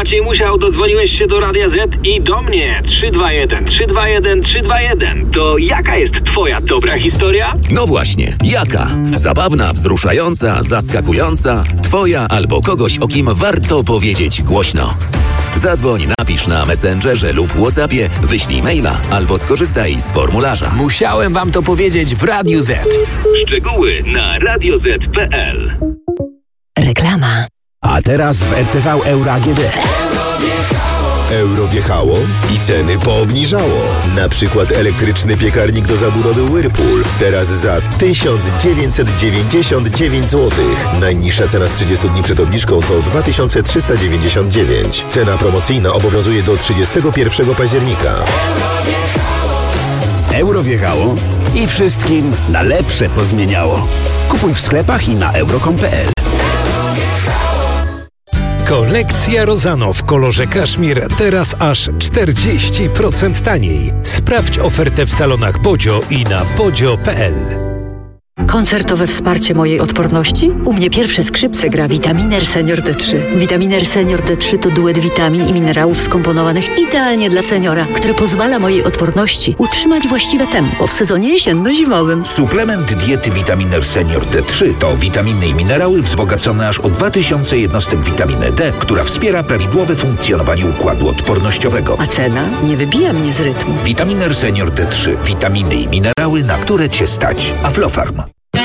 Maciej Musiał, dodzwoniłeś się do Radia Z i do mnie. 321 321 321. To jaka jest twoja dobra historia? No właśnie, jaka? Zabawna, wzruszająca, zaskakująca, twoja albo kogoś, o kim warto powiedzieć głośno. Zadzwoń, napisz na Messengerze lub WhatsAppie, wyślij maila albo skorzystaj z formularza. Musiałem wam to powiedzieć w Radiu Z. Szczegóły na radioz.pl. Reklama. A teraz w RTV Euro AGD. Euro wjechało i ceny poobniżało. Na przykład elektryczny piekarnik do zabudowy Whirlpool. Teraz za 1999 zł. Najniższa cena z 30 dni przed obniżką to 2399. Cena promocyjna obowiązuje do 31 października. Euro wjechało i wszystkim na lepsze pozmieniało. Kupuj w sklepach i na euro.com.pl. Kolekcja Rozano w kolorze kaszmir teraz aż 40% taniej. Sprawdź ofertę w salonach Bodzio i na bodzio.pl. Koncertowe wsparcie mojej odporności? U mnie pierwsze skrzypce gra Vitaminer Senior D3. Vitaminer Senior D3 to duet witamin i minerałów skomponowanych idealnie dla seniora, który pozwala mojej odporności utrzymać właściwe tempo w sezonie jesienno-zimowym. Suplement diety Vitaminer Senior D3 to witaminy i minerały wzbogacone aż o 2000 jednostek witaminy D, która wspiera prawidłowe funkcjonowanie układu odpornościowego. A cena nie wybija mnie z rytmu. Vitaminer Senior D3. Witaminy i minerały, na które Cię stać. Aflofarm.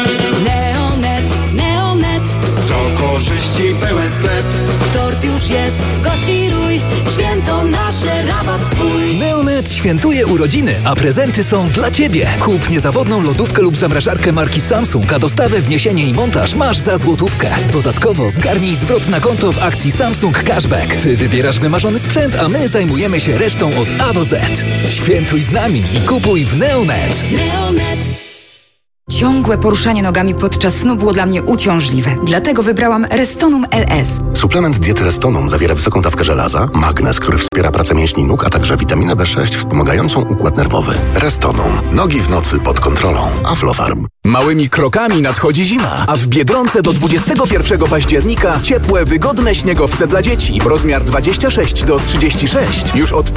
Neonet. To korzyści pełen sklep. Tort już jest, gości rój. Święto nasze, rabat twój. Neonet świętuje urodziny, a prezenty są dla Ciebie. Kup niezawodną lodówkę lub zamrażarkę marki Samsung, a dostawę, wniesienie i montaż masz za złotówkę. Dodatkowo zgarnij zwrot na konto w akcji Samsung Cashback. Ty wybierasz wymarzony sprzęt, a my zajmujemy się resztą od A do Z. Świętuj z nami i kupuj w Neonet. Neonet. Ciągłe poruszanie nogami podczas snu było dla mnie uciążliwe. Dlatego wybrałam Restonum LS. Suplement diety Restonum zawiera wysoką dawkę żelaza, magnez, który wspiera pracę mięśni nóg, a także witaminę B6 wspomagającą układ nerwowy. Restonum. Nogi w nocy pod kontrolą. Aflofarm. Małymi krokami nadchodzi zima, a w Biedronce do 21 października ciepłe, wygodne śniegowce dla dzieci. Rozmiar 26 do 36. Już od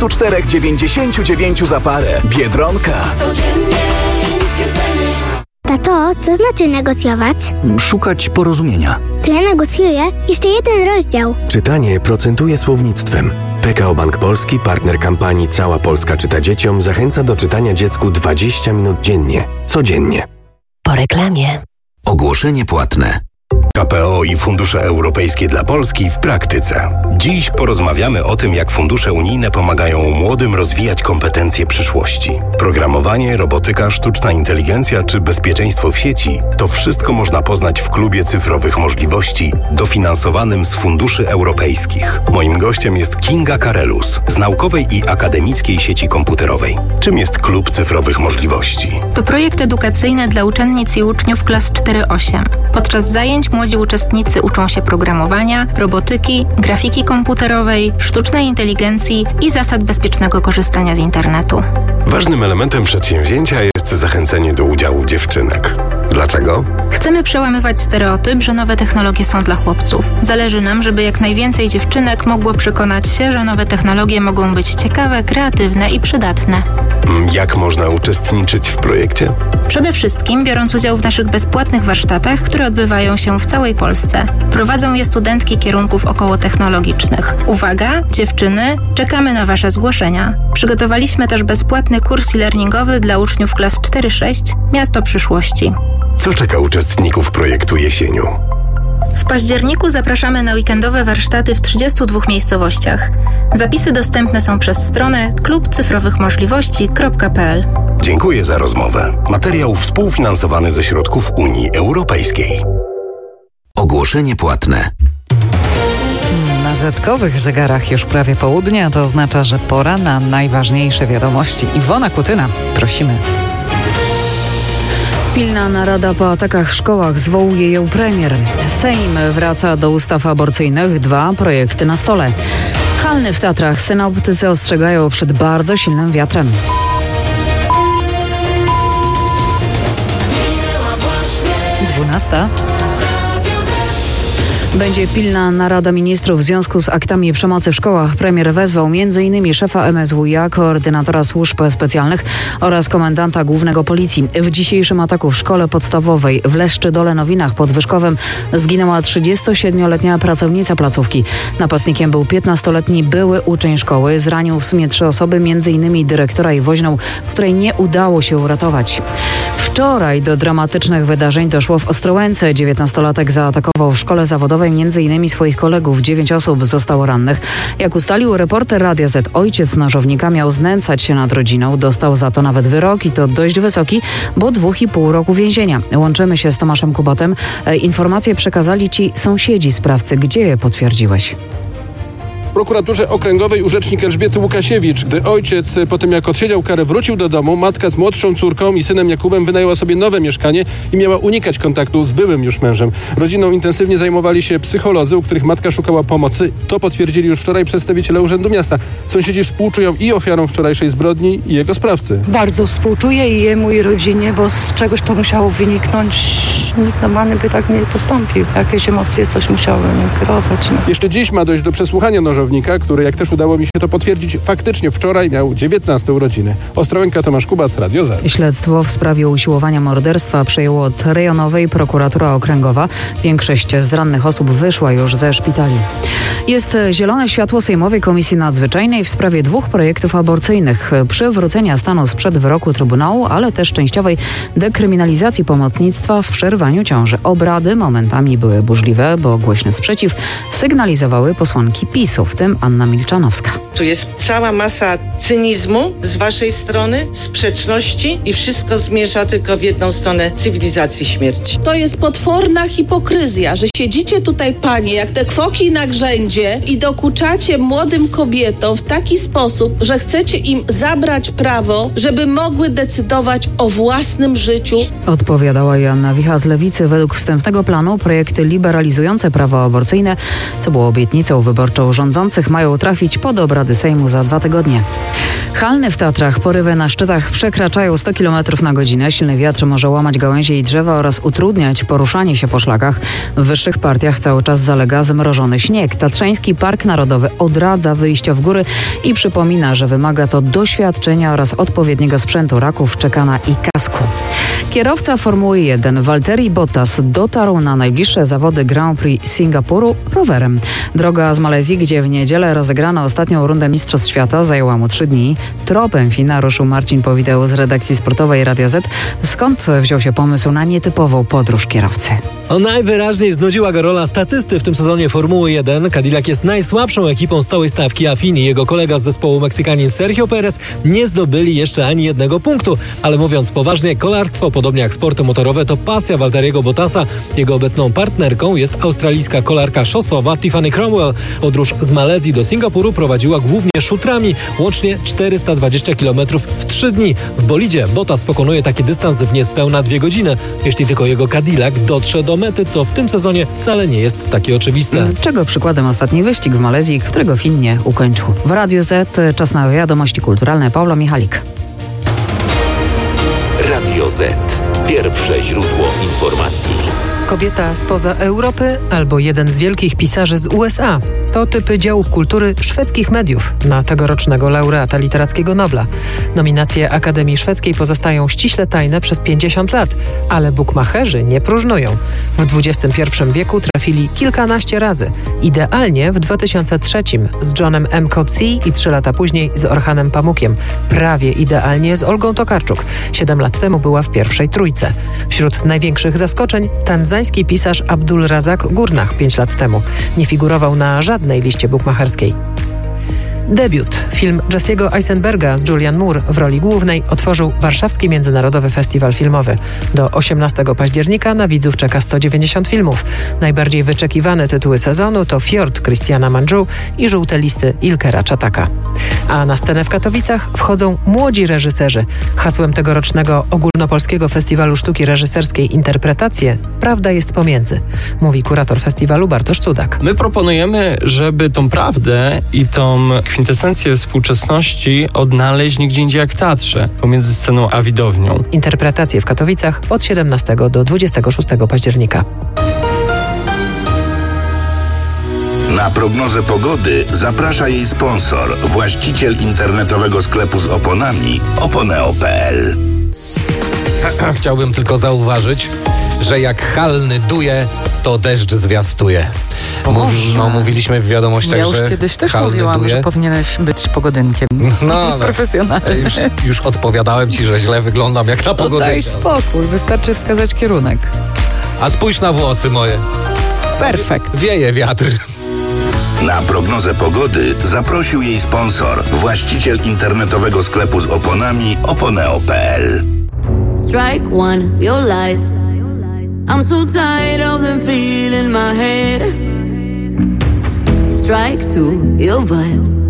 34,99 za parę. Biedronka. Codziennie niskie ceny. Tato, co znaczy negocjować? Szukać porozumienia. To ja negocjuję jeszcze jeden rozdział. Czytanie procentuje słownictwem. PKO Bank Polski, partner kampanii Cała Polska czyta dzieciom, zachęca do czytania dziecku 20 minut dziennie. Codziennie. Po reklamie. Ogłoszenie płatne. KPO i fundusze europejskie dla Polski w praktyce. Dziś porozmawiamy o tym, jak fundusze unijne pomagają młodym rozwijać kompetencje przyszłości. Programowanie, robotyka, sztuczna inteligencja czy bezpieczeństwo w sieci – to wszystko można poznać w Klubie Cyfrowych Możliwości, dofinansowanym z funduszy europejskich. Moim gościem jest Kinga Karelus z Naukowej i Akademickiej Sieci Komputerowej. Czym jest Klub Cyfrowych Możliwości? To projekt edukacyjny dla uczennic i uczniów klas 4-8. Podczas zajęć młodzi uczestnicy uczą się programowania, robotyki, grafiki komputerowej, sztucznej inteligencji i zasad bezpiecznego korzystania z internetu. Ważnym elementem przedsięwzięcia jest zachęcenie do udziału dziewczynek. Dlaczego? Chcemy przełamywać stereotyp, że nowe technologie są dla chłopców. Zależy nam, żeby jak najwięcej dziewczynek mogło przekonać się, że nowe technologie mogą być ciekawe, kreatywne i przydatne. Jak można uczestniczyć w projekcie? Przede wszystkim biorąc udział w naszych bezpłatnych warsztatach, które odbywają się w całej Polsce. Prowadzą je studentki kierunków okołotechnologicznych. Uwaga, dziewczyny, czekamy na Wasze zgłoszenia. Przygotowaliśmy też bezpłatny kurs e-learningowy dla uczniów klas 4-6 Miasto Przyszłości. Co czeka uczestników projektu jesieniu? W październiku zapraszamy na weekendowe warsztaty w 32 miejscowościach. Zapisy dostępne są przez stronę klubcyfrowychmożliwości.pl. Dziękuję za rozmowę. Materiał współfinansowany ze środków Unii Europejskiej. Ogłoszenie płatne. Na zetkowych zegarach już prawie południe, to oznacza, że pora na najważniejsze wiadomości. Iwona Kutyna, prosimy. Pilna narada po atakach w szkołach, zwołuje ją premier. Sejm wraca do ustaw aborcyjnych, 2 projekty na stole. Halny w Tatrach, synoptycy ostrzegają przed bardzo silnym wiatrem. Będzie pilna narada ministrów w związku z aktami przemocy w szkołach. Premier wezwał m.in. szefa MSWiA, koordynatora służb specjalnych oraz komendanta głównego policji. W dzisiejszym ataku w szkole podstawowej w Leszczydole Nowinach pod Wyszkowem zginęła 37-letnia pracownica placówki. Napastnikiem był 15-letni były uczeń szkoły. Zranił w sumie 3 osoby, m.in. dyrektora i woźną, której nie udało się uratować. Wczoraj do dramatycznych wydarzeń doszło w Ostrołęce. 19-latek zaatakował w szkole zawodowej m.in. swoich kolegów. 9 osób zostało rannych. Jak ustalił reporter Radia Z, ojciec nożownika miał znęcać się nad rodziną. Dostał za to nawet wyrok i to dość wysoki, bo 2,5 roku więzienia. Łączymy się z Tomaszem Kubotem. Informacje przekazali ci sąsiedzi sprawcy. Gdzie je potwierdziłeś? W prokuraturze okręgowej u rzecznik Elżbiety Łukasiewicz. Gdy ojciec po tym jak odsiedział karę wrócił do domu, matka z młodszą córką i synem Jakubem wynajęła sobie nowe mieszkanie i miała unikać kontaktu z byłym już mężem. Rodziną intensywnie zajmowali się psycholodzy, u których matka szukała pomocy. To potwierdzili już wczoraj przedstawiciele Urzędu Miasta. Sąsiedzi współczują i ofiarom wczorajszej zbrodni, i jego sprawcy. Bardzo współczuję i jemu, i rodzinie, bo z czegoś to musiało wyniknąć. Nikt normalny by tak nie postąpił. Jakieś emocje, coś musiało nim kierować. No. Jeszcze dziś ma dojść do przesłuchania nożownika, który, jak też udało mi się to potwierdzić, faktycznie wczoraj miał 19 urodziny. Ostrołęka, Tomasz Kubat, Radio Z. Śledztwo w sprawie usiłowania morderstwa przejęło od rejonowej prokuratura okręgowa. Większość z rannych osób wyszła już ze szpitali. Jest zielone światło Sejmowej Komisji Nadzwyczajnej w sprawie 2 projektów aborcyjnych. Przywrócenia stanu sprzed wyroku Trybunału, ale też częściowej dekryminalizacji pomocnictwa w przerwaniu ciąży. Obrady momentami były burzliwe, bo głośny sprzeciw sygnalizowały posłanki PiS-u, w tym Anna Milczanowska. Tu jest cała masa cynizmu z waszej strony, sprzeczności i wszystko zmierza tylko w jedną stronę: cywilizacji śmierci. To jest potworna hipokryzja, że siedzicie tutaj, panie, jak te kwoki na grzędzie i dokuczacie młodym kobietom w taki sposób, że chcecie im zabrać prawo, żeby mogły decydować o własnym życiu. Odpowiadała Joanna Wicha z Lewicy. Według wstępnego planu projekty liberalizujące prawo aborcyjne, co było obietnicą wyborczą rządzących, mają trafić pod obrady Sejmu za 2 tygodnie. Halny w Tatrach. Porywy na szczytach przekraczają 100 km na godzinę. Silny wiatr może łamać gałęzie i drzewa oraz utrudniać poruszanie się po szlakach. W wyższych partiach cały czas zalega zmrożony śnieg. Tatrzański Park Narodowy odradza wyjścia w góry i przypomina, że wymaga to doświadczenia oraz odpowiedniego sprzętu, raków, czekana i kasku. Kierowca Formuły 1 Valtteri Bottas dotarł na najbliższe zawody Grand Prix Singapuru rowerem. Droga z Malezji, gdzie w niedzielę rozegrano ostatnią rundę Mistrzostw Świata, zajęła mu 3 dni. Tropem FINA ruszył Marcin Powideł z redakcji sportowej Radia Z. Skąd wziął się pomysł na nietypową podróż kierowcy? Najwyraźniej znudziła go rola statysty w tym sezonie Formuły 1. Cadillac jest najsłabszą ekipą stałej stawki, a FINI, jego kolega z zespołu Meksykanin Sergio Perez, nie zdobyli jeszcze ani jednego punktu. Ale mówiąc poważnie, kolarstwo, podobnie jak sporty motorowe, to pasja Valtteriego Bottasa. Jego obecną partnerką jest australijska kolarka szosowa Tiffany Cromwell. Podróż z Malezji do Singapuru prowadziła głównie szutrami, łącznie 420 km w 3 dni. W bolidzie Bottas pokonuje taki dystans w niespełna 2 godziny, jeśli tylko jego Cadillac dotrze do mety, co w tym sezonie wcale nie jest takie oczywiste. Czego przykładem ostatni wyścig w Malezji, którego FIN nie ukończył. W Radiu Z czas na wiadomości kulturalne. Paula Michalik. Radio Z. Pierwsze źródło informacji. Kobieta spoza Europy albo jeden z wielkich pisarzy z USA. To typy działów kultury szwedzkich mediów na tegorocznego laureata literackiego Nobla. Nominacje Akademii Szwedzkiej pozostają ściśle tajne przez 50 lat, ale bukmacherzy nie próżnują. W XXI wieku trafili kilkanaście razy. Idealnie w 2003 z Johnem M. Coetzee i 3 lata później z Orhanem Pamukiem. Prawie idealnie z Olgą Tokarczuk. 7 lat temu była w pierwszej trójce. Wśród największych zaskoczeń tanzański pisarz Abdul Razak Gurnah 5 lat temu. Nie figurował na żadnej liście bukmacherskiej. Debiut. Film Jesse'ego Eisenberga z Julianne Moore w roli głównej otworzył Warszawski Międzynarodowy Festiwal Filmowy. Do 18 października na widzów czeka 190 filmów. Najbardziej wyczekiwane tytuły sezonu to Fjord Christiana Mangiu i Żółte listy Ilkera Czataka. A na scenę w Katowicach wchodzą młodzi reżyserzy. Hasłem tegorocznego Ogólnopolskiego Festiwalu Sztuki Reżyserskiej Interpretacje Prawda jest pomiędzy, mówi kurator festiwalu Bartosz Cudak. My proponujemy, żeby tą prawdę i tą kwintesencję współczesności odnaleźć nigdzie indziej jak w teatrze, pomiędzy sceną a widownią. Interpretacje w Katowicach od 17 do 26 października. Na prognozę pogody zaprasza jej sponsor, właściciel internetowego sklepu z oponami oponeo.pl. Chciałbym tylko zauważyć, że jak halny duje, to deszcz zwiastuje. Mówiliśmy w wiadomościach, ja już że kiedyś też halny mówiłam, duje. że powinieneś być pogodynkiem. No. Profesjonalnie. Już odpowiadałem ci, że źle wyglądam jak ta pogodynka. Daj spokój, wystarczy wskazać kierunek. A spójrz na włosy moje. Perfekt. Wieje wiatr. Na prognozę pogody zaprosił jej sponsor, właściciel internetowego sklepu z oponami oponeo.pl. Strike one, your lies. I'm so tired of them feeling my head. Strike two, your vibes.